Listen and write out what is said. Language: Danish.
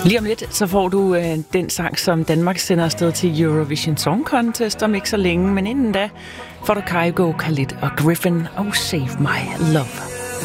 Lige om lidt, så får du den sang, som Danmark sender afsted til Eurovision Song Contest om ikke så længe. Men inden da får du Kygo, Khalid og Griffin og Save My Love.